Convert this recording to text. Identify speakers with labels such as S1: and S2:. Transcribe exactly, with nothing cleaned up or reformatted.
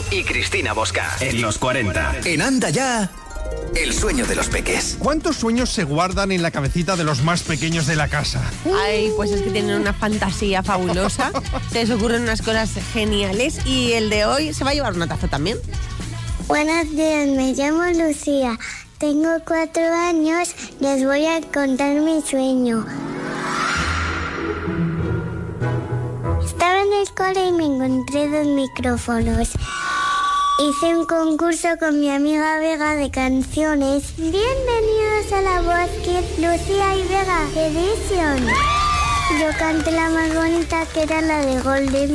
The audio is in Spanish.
S1: y Cristina Bosca. En los cuarenta.
S2: En Anda Ya, el sueño de los peques.
S3: ¿Cuántos sueños se guardan en la cabecita de los más pequeños de la casa?
S4: Ay, pues es que tienen una fantasía fabulosa. Se les ocurren unas cosas geniales. Y el de hoy se va a llevar una taza también.
S5: Buenos días, me llamo Lucía. Tengo cuatro años. Les voy a contar mi sueño. Estaba en el cole y me encontré dos micrófonos. Hice un concurso con mi amiga Vega de canciones. Bienvenidos a La Voz Kids, Lucía y Vega Edition. Yo canté la más bonita, que era la de Golden.